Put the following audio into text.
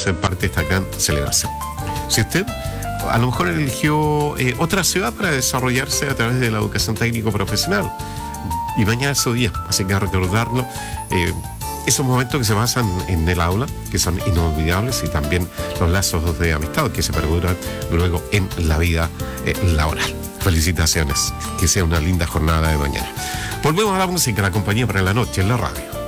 ser parte de esta gran celebración. Si usted a lo mejor eligió otra ciudad para desarrollarse a través de la educación técnico profesional, y mañana es su día, así que a recordarlo, esos momentos que se basan en el aula, que son inolvidables, y también los lazos de amistad que se perduran luego en la vida laboral. Felicitaciones, que sea una linda jornada de mañana. Volvemos a la música, la compañía para la noche en la radio.